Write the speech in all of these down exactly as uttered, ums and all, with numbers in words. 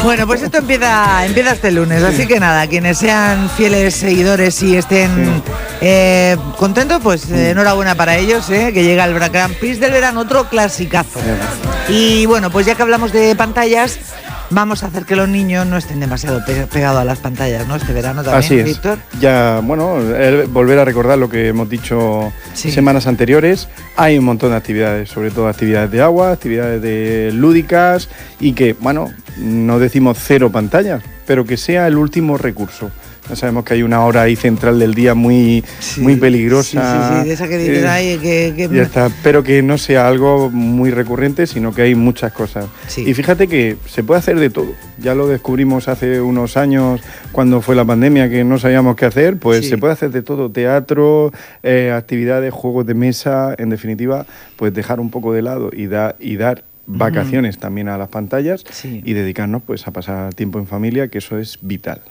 Bueno, pues esto empieza, empieza este lunes, así que nada, quienes sean fieles seguidores y estén sí. eh, contentos, pues eh, enhorabuena para ellos, eh, que llega el Grand Prix del verano, otro clasicazo. Y bueno, pues ya que hablamos de pantallas, vamos a hacer que los niños no estén demasiado pe- pegados a las pantallas, ¿no? Este verano también, Así es. Víctor. Ya, bueno, volver a recordar lo que hemos dicho sí. semanas anteriores. Hay un montón de actividades, sobre todo actividades de agua, actividades de lúdicas y que, bueno, no decimos cero pantallas, pero que sea el último recurso. Ya sabemos que hay una hora ahí central del día muy, sí, muy peligrosa. Sí, sí, sí, de esa que dices, eh, ay, que, que... Ya está, pero que no sea algo muy recurrente, sino que hay muchas cosas. Sí. Y fíjate que se puede hacer de todo. Ya lo descubrimos hace unos años, cuando fue la pandemia, que no sabíamos qué hacer, pues sí. se puede hacer de todo. Teatro, eh, actividades, juegos de mesa, en definitiva, pues dejar un poco de lado y, da, y dar vacaciones uh-huh. también a las pantallas sí. y dedicarnos pues a pasar tiempo en familia, que eso es vital.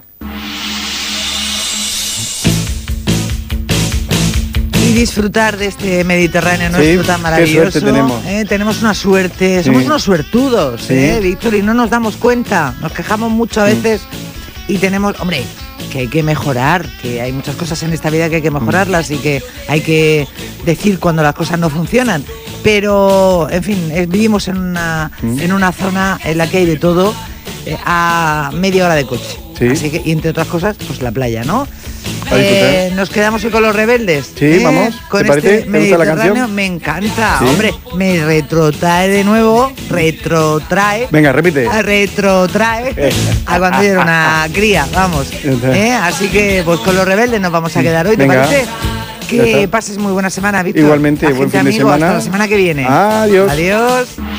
Y disfrutar de este Mediterráneo sí, nuestro tan maravilloso. Qué suerte tenemos. ¿eh? Tenemos una suerte, sí. somos unos suertudos, sí. ¿eh, Víctor? Y no nos damos cuenta, nos quejamos mucho a veces sí. y tenemos, hombre, que hay que mejorar, que hay muchas cosas en esta vida que hay que mejorarlas mm. y que hay que decir cuando las cosas no funcionan. Pero, en fin, eh, vivimos en una, mm. en una zona en la que hay de todo eh, a media hora de coche. Sí. Así que, y entre otras cosas, pues la playa, ¿no? Eh, nos quedamos hoy con Los Rebeldes. Sí, ¿eh? vamos. Con ¿Te este parece? ¿Te gusta la canción? Me encanta, sí. hombre. Me retrotrae de nuevo, retrotrae. Venga, repite. Retrotrae a cuando yo era una cría, vamos. ¿eh? Así que, pues con Los Rebeldes nos vamos a quedar hoy, ¿te Venga. parece? Que pases muy buena semana, Víctor. Igualmente, buen fin de amigo, semana. Hasta la semana que viene. Adiós. Adiós.